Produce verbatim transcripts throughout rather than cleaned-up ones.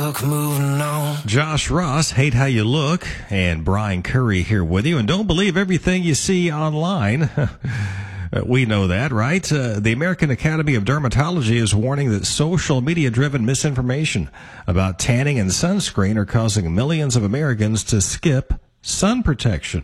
Look, moving on. Josh Ross, Hate How You Look, and Brian Curry here with you. And don't believe everything you see online. We know that, right? Uh, the American Academy of Dermatology is warning that social media-driven misinformation about tanning and sunscreen are causing millions of Americans to skip sun protection.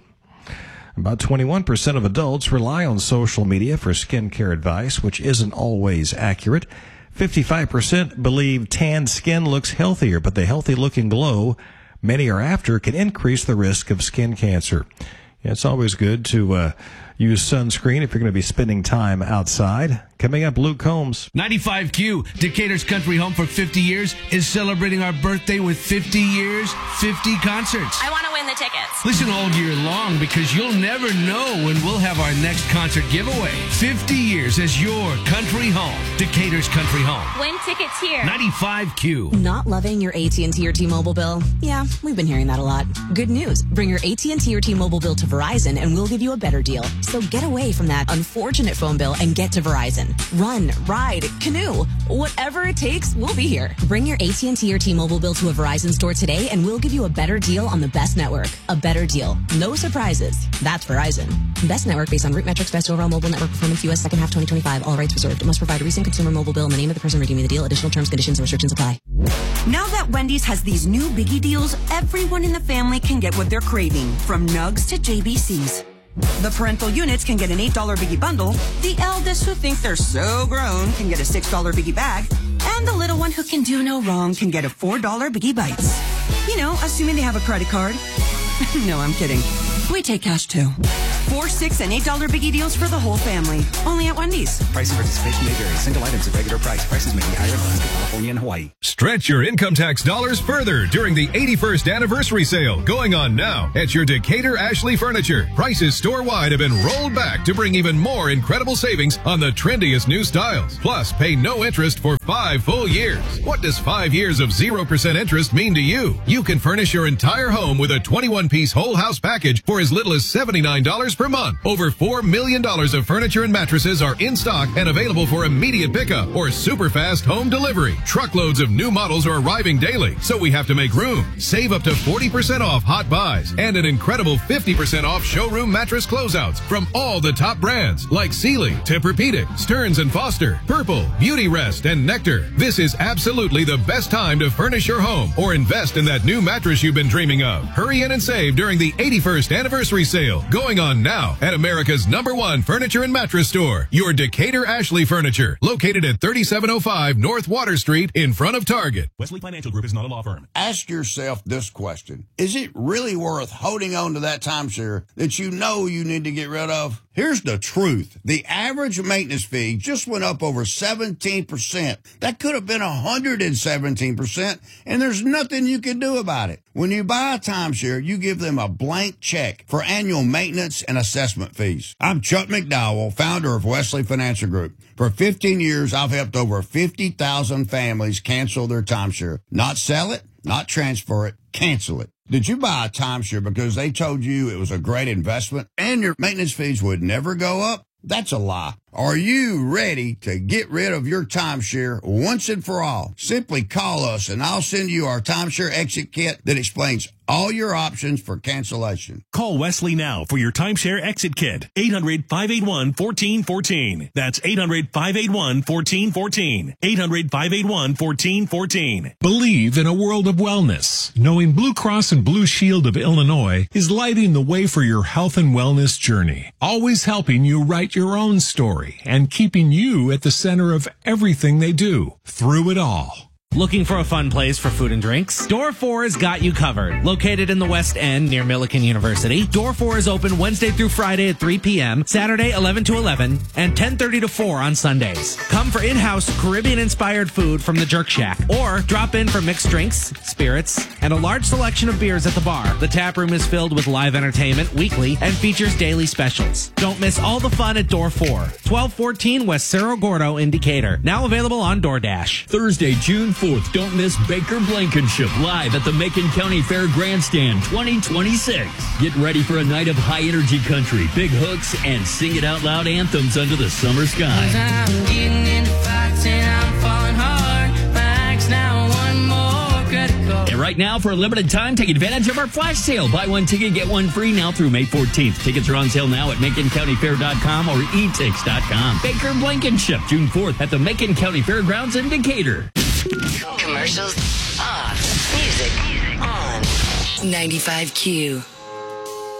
About twenty-one percent of adults rely on social media for skincare advice, which isn't always accurate. fifty-five percent believe tanned skin looks healthier, but the healthy-looking glow many are after can increase the risk of skin cancer. Yeah, it's always good to uh, use sunscreen if you're going to be spending time outside. Coming up, Luke Combs. ninety-five Q, Decatur's country home for fifty years, is celebrating our birthday with fifty years, fifty concerts. I want to win the tickets. Listen all year long because you'll never know when we'll have our next concert giveaway. fifty years as your country home. Decatur's country home. Win tickets here. ninety-five Q. Not loving your A T and T or T-Mobile bill? Yeah, we've been hearing that a lot. Good news. Bring your A T and T or T-Mobile bill to Verizon and we'll give you a better deal. So get away from that unfortunate phone bill and get to Verizon. Run, ride, canoe, whatever it takes, we'll be here. Bring your A T and T or T-Mobile bill to a Verizon store today and we'll give you a better deal on the best network. A better deal. No surprises. That's Verizon. Best network based on root metrics, best overall mobile network performance, U S second half twenty twenty-five. All rights reserved. Must provide a recent consumer mobile bill in the name of the person redeeming the deal. Additional terms, conditions, and restrictions apply. Now that Wendy's has these new biggie deals, everyone in the family can get what they're craving, from nugs to J B Cs. The parental units can get an eight dollar biggie bundle, the eldest who think they're so grown can get a six dollar biggie bag, and the little one who can do no wrong can get a four dollar biggie bites. You know, assuming they have a credit card. No, I'm kidding. We take cash too. Four, six, and eight dollar biggie deals for the whole family. Only at Wendy's. Price and participation may vary. Single items at regular price. Prices may be higher in Alaska, California, and Hawaii. Stretch your income tax dollars further during the eighty-first anniversary sale going on now at your Decatur Ashley Furniture. Prices store-wide have been rolled back to bring even more incredible savings on the trendiest new styles. Plus, pay no interest for five full years. What does five years of zero percent interest mean to you? You can furnish your entire home with a twenty-one piece whole house package for as little as seventy-nine dollars per month. Over four million dollars of furniture and mattresses are in stock and available for immediate pickup or super fast home delivery. Truckloads of new models are arriving daily, so we have to make room. Save up to forty percent off hot buys and an incredible fifty percent off showroom mattress closeouts from all the top brands like Sealy, Tempur-Pedic, Stearns and Foster, Purple, Beauty Rest, and Nectar. This is absolutely the best time to furnish your home or invest in that new mattress you've been dreaming of. Hurry in and save during the eighty-first anniversary sale going on now at America's number one furniture and mattress store, your Decatur Ashley Furniture, located at thirty-seven oh five North Water Street in front of Target. Wesley Financial Group is not a law firm. Ask yourself this question. Is it really worth holding on to that timeshare that you know you need to get rid of? Here's the truth. The average maintenance fee just went up over seventeen percent. That could have been one hundred seventeen percent, and there's nothing you can do about it. When you buy a timeshare, you give them a blank check for annual maintenance and assessment fees. I'm Chuck McDowell, founder of Wesley Financial Group. For fifteen years, I've helped over fifty thousand families cancel their timeshare. Not sell it, not transfer it, cancel it. Did you buy a timeshare because they told you it was a great investment and your maintenance fees would never go up? That's a lie. Are you ready to get rid of your timeshare once and for all? Simply call us and I'll send you our timeshare exit kit that explains all your options for cancellation. Call Wesley now for your timeshare exit kit. eight hundred, five eight one, one four one four. That's eight hundred, five eight one, one four one four. eight hundred, five eight one, one four one four. Believe in a world of wellness. Knowing Blue Cross and Blue Shield of Illinois is lighting the way for your health and wellness journey. Always helping you write your own story and keeping you at the center of everything they do through it all. Looking for a fun place for food and drinks? Door four has got you covered. Located in the West End near Millikan University, Door four is open Wednesday through Friday at three p.m., Saturday eleven to eleven, and ten thirty to four on Sundays. Come for in-house Caribbean-inspired food from the Jerk Shack, or drop in for mixed drinks, spirits, and a large selection of beers at the bar. The tap room is filled with live entertainment weekly and features daily specials. Don't miss all the fun at Door four, twelve fourteen West Cerro Gordo in Decatur. Now available on DoorDash. Thursday, June fourth. Don't miss Baker Blankenship live at the Macon County Fair Grandstand twenty twenty-six. Get ready for a night of high-energy country, big hooks, and sing-it-out-loud anthems under the summer sky. I'm getting into fights and I'm falling hard. My axe now one more credit Right now, for a limited time, take advantage of our flash sale. Buy one ticket, get one free now through May fourteenth. Tickets are on sale now at Macon County Fair dot com or e tix dot com. Baker Blankenship, June fourth at the Macon County Fairgrounds in Decatur. Commercials off. Music on. ninety-five Q.